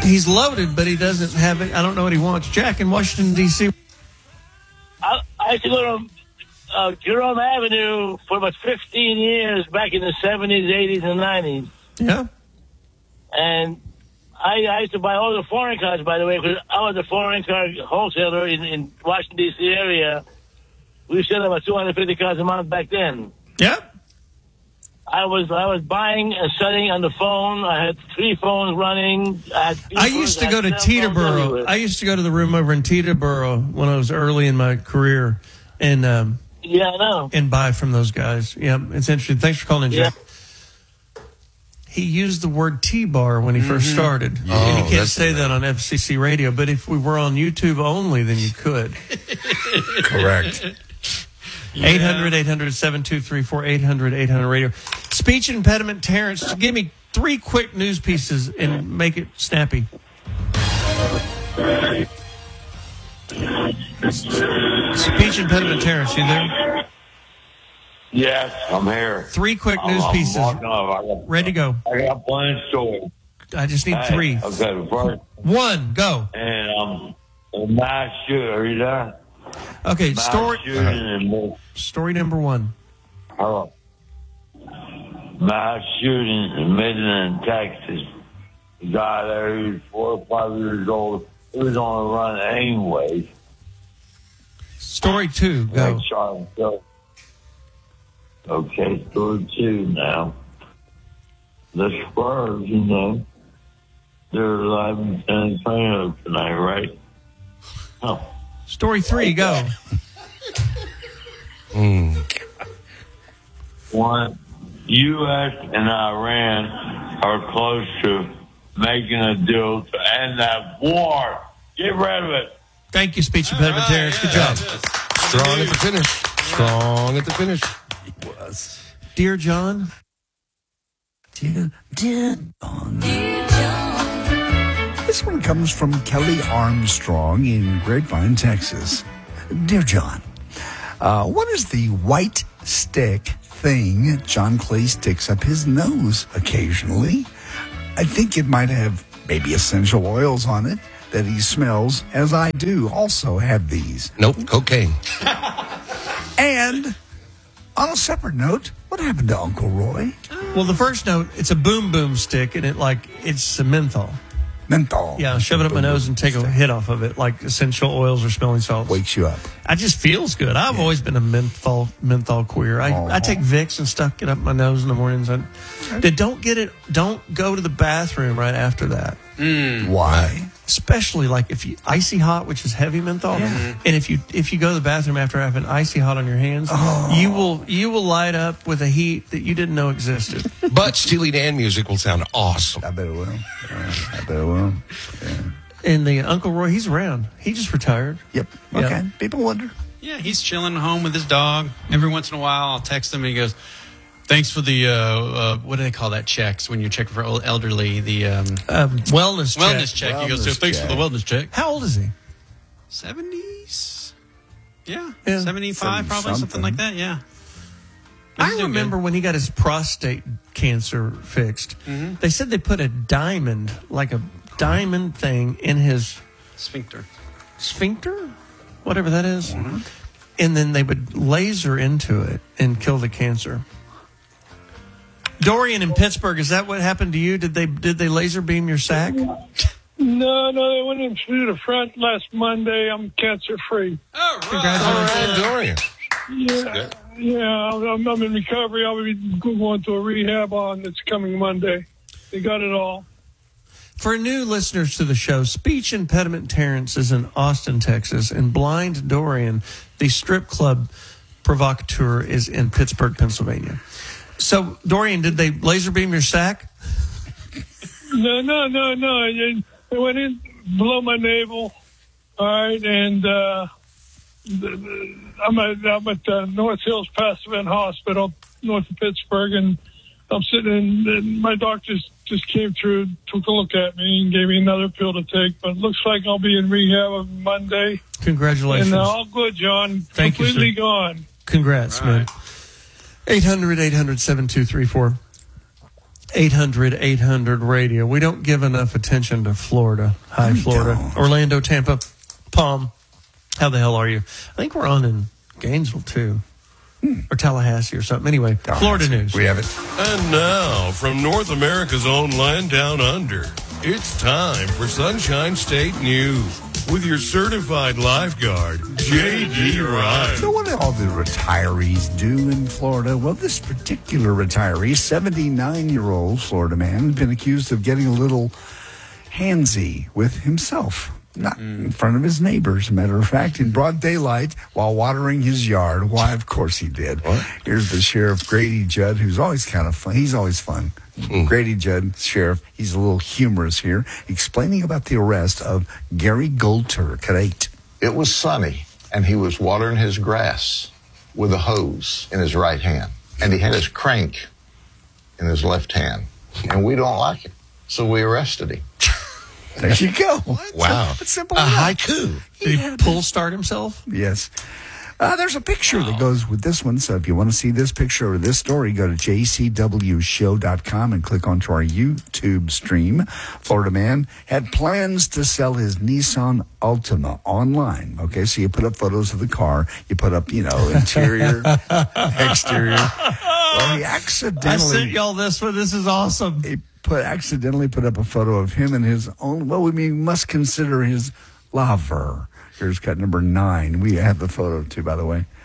He's loaded, but he doesn't have it. I don't know what he wants. Jack in Washington, D.C. I used to go to Jerome Avenue for about 15 years back in the 70s, 80s, and 90s. Yeah. And I used to buy all the foreign cars, by the way, because I was a foreign car wholesaler in Washington, D.C. area. We sold about 250 cars a month back then. Yep. I was buying and selling on the phone. I had 3 phones running. I used to go to Teterboro. I used to go to the room over in Teterboro when I was early in my career, and yeah, I know. And buy from those guys. Yeah, it's interesting. Thanks for calling in, Jack. Yeah. He used the word T-bar when he first started, and you can't say that on FCC radio. But if we were on YouTube only, then you could. Correct. 800-800-7234, 800-800-radio. Speech impediment, Terrence. Give me 3 quick news pieces and make it snappy. Speech impediment, Terrence, you there? Yes, I'm here. 3 quick news pieces. Ready to go. I got plenty of stories. I just need 3. Okay, first. 1, go. And mass shooting. Are you there? Okay, story number 1. Hello. Mass shooting in Midland, Texas. The guy there, he was 4 or 5 years old. He was on the run anyways. Story 2, go. Okay, story 2 now. The Spurs, they're 11-10 playing tonight, right? Oh. Story 3, go. One, U.S. and Iran are close to making a deal to end that war. Get rid of it. Thank you, speech impediment, Terrence. Good job. Strong at the finish. Strong at the finish. He was. Dear John. Dear John. This one comes from Kelly Armstrong in Grapevine, Texas. Dear John, what is the white stick thing John Clay sticks up his nose occasionally? I think it might have maybe essential oils on it that he smells, as I do also have these. Nope, cocaine. And on a separate note, what happened to Uncle Roy? Well, the first note, it's a boom boom stick, and it's a menthol. Menthol. Yeah, shove it up my nose and take a hit off of it, like essential oils or smelling salts. Wakes you up. It just feels good. I've always been a menthol queer. I take Vicks and stuck it up my nose in the mornings. Don't go to the bathroom right after that. Why? Especially like if you icy hot, which is heavy menthol, and if you go to the bathroom after having icy hot on your hands, you will light up with a heat that you didn't know existed. But Steely Dan music will sound awesome. I bet it will. Yeah. And the Uncle Roy, he's around. He just retired. Yep. Okay. People wonder. Yeah, he's chilling at home with his dog. Every once in a while, I'll text him and he goes, "Thanks for the what do they call that checks when you're checking for elderly? The wellness check." He goes, "Thanks for the wellness check." How old is he? 70s. Yeah. 75, probably something like that. Yeah. I remember when he got his prostate cancer fixed. Mm-hmm. They said they put a diamond thing in his sphincter, whatever that is, and then they would laser into it and kill the cancer. Dorian in Pittsburgh, is that what happened to you? Did they laser beam your sack? No, they went in through the front last Monday. I'm cancer free. Oh, right. Congratulations, Dorian. Yeah, I'm in recovery. I'll be going to a rehab that's coming Monday. They got it all. For new listeners to the show, Speech Impediment Terrence is in Austin, Texas, and Blind Dorian, the strip club provocateur, is in Pittsburgh, Pennsylvania. So, Dorian, did they laser beam your sack? No. They went in below my navel. All right, and I'm at North Hills Pasadena Hospital, north of Pittsburgh, and I'm sitting in, my doctor just came through, took a look at me, and gave me another pill to take. But it looks like I'll be in rehab on Monday. Congratulations. And all good, John. Thank you, Completely gone. Congrats, man. 800-800-7234. 800-800-radio. We don't give enough attention to Florida. Hi, Florida. Don't. Orlando, Tampa, Palm. How the hell are you? I think we're on in Gainesville, too. Or Tallahassee or something. Anyway, Florida news. We have it. And now, from North America's own land down under, it's time for Sunshine State News with your certified lifeguard, J.D. Ryan. So what do all the retirees do in Florida? Well, this particular retiree, 79-year-old Florida man, has been accused of getting a little handsy with himself. Not in front of his neighbors, matter of fact, in broad daylight while watering his yard. Why, of course he did. Here's the Sheriff Grady Judd, who's always kind of fun. He's always fun. Grady Judd, Sheriff, he's a little humorous here, explaining about the arrest of Gary Goldturk at 8. It was sunny, and he was watering his grass with a hose in his right hand. And he had his crank in his left hand. And we don't like it, so we arrested him. There you go. Wow. It's simple. A haiku. Did he pull start himself? Yes. There's a picture that goes with this one. So if you want to see this picture or this story, go to jcwshow.com and click onto our YouTube stream. Florida man had plans to sell his Nissan Altima online. Okay, so you put up photos of the car. You put up, interior, exterior. Well, he accidentally... I sent y'all this one. This is awesome. He accidentally put up a photo of him and his own, we must consider his lover. Here's cut number 9. We have the photo too, by the way.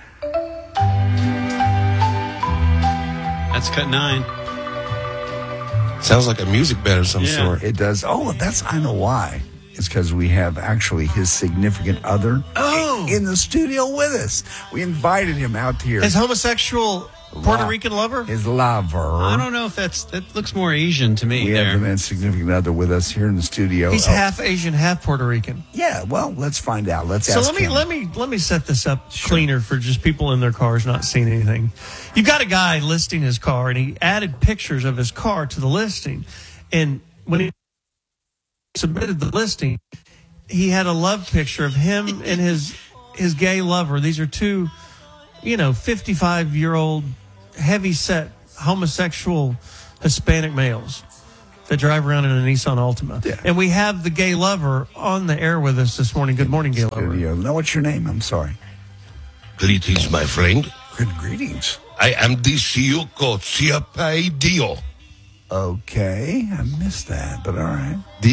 That's cut 9. Sounds like a music bed of some sort. It does. Oh, I know why. It's because we have actually his significant other in the studio with us. We invited him out here. His homosexual Puerto Rican lover? His lover. I don't know if that looks more Asian to me. We have the man's significant other with us here in the studio. He's half Asian, half Puerto Rican. Yeah, well, let's find out. Let's so ask him. let me set this up cleaner for just people in their cars not seeing anything. You've got a guy listing his car, and he added pictures of his car to the listing. And when he submitted the listing, he had a love picture of him and his gay lover. These are two, 55-year-old, heavy-set, homosexual Hispanic males that drive around in a Nissan Altima. Yeah. And we have the gay lover on the air with us this morning. Good morning, gay lover. Now, what's your name? I'm sorry. Greetings, my friend. Good greetings. I am Disiuko Siapaidio. Okay, I missed that, but all right.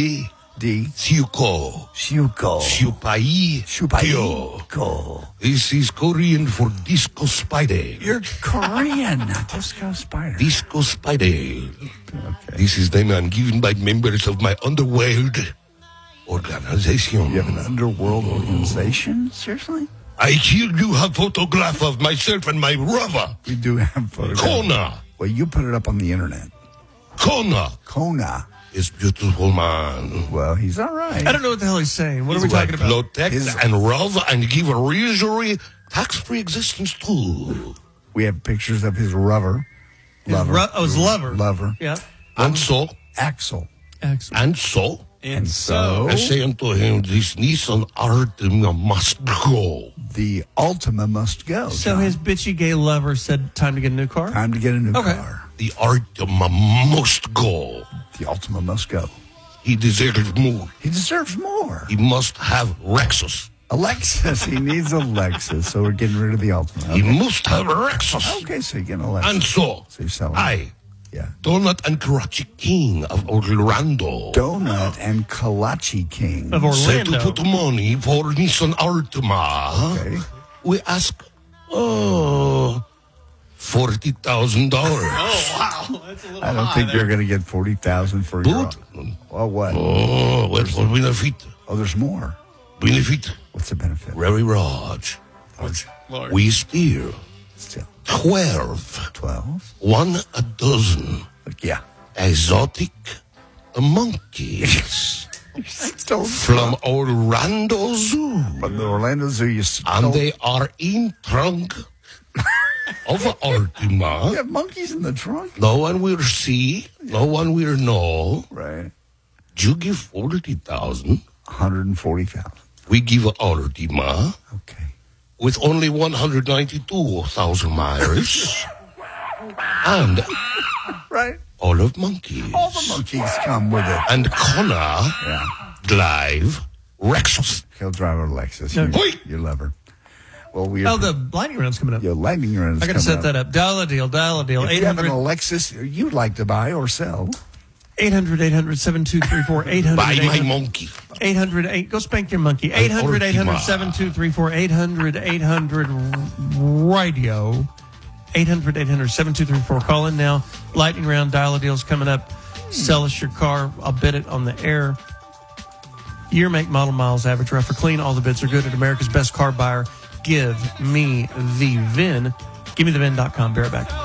Siuko. Shuko. Siupai. This is Korean for Disco Spider. You're Korean, not Disco Spider. Disco Spider. Okay. This is the name given by members of my underworld organization. You have an underworld organization? Seriously? I hear you have photograph of myself and my brother. We do have photographs. Kona. Well, you put it up on the internet. Kona is beautiful man. Well, he's all right. I don't know what the hell he's saying. What are we talking about? Protect and love and give a usury tax-free existence too. We have pictures of his lover. His lover. Lover. Yeah. And so. Axel. And so. And so. I say unto him, this Nissan Altima must go. The Altima must go. So John. his bitchy gay lover said, time to get a new car? Time to get a new car. The Altima must go. The Altima must go. He deserves more. He deserves more. He must have Lexus. A Lexus. He needs a Lexus. So we're getting rid of the Altima. Okay. He must have a Lexus. Okay, so you're getting a Lexus. And so you're selling Donut and Karachi King of Orlando. Donut and Kalachi King of Orlando. Said to put money for Nissan Altima. Okay. We ask, $40,000. Oh, wow. That's a little I don't think you're going to get $40,000 for your... Well, what? Oh, what's the benefit? Oh, there's more. Benefit? What's the benefit? Very large. We steer. Still. 12. 12? 1 a dozen. Yeah. Exotic monkeys. From Orlando Zoo. From the Orlando Zoo, you stole. And they are in trunk of Altima. You have monkeys in the trunk? No one will see. No one will know. Right. You give 40,000. 140,000. We give Altima. Okay. With only 192,000 miles. And right. all of monkeys. All the monkeys come with it. And Connor drive Rexus. He'll drive a Lexus. You love her. Well, the lightning round's coming up. Your lightning round is I got to set that up. Dial a deal. If you have an Lexus you'd like to buy or sell. 800-800-7234. 800 Buy my monkey. 800 go spank your monkey. 800-800-7234. 800-800-radio. 800-800-7234. Call in now. Lightning round. Dial a deal's coming up. Sell us your car. I'll bid it on the air. Year, make, model, miles, average, rough or clean. All the bids are good at America's Best Car Buyer. Give me the VIN. GiveMeTheVIN.com. Bear it back.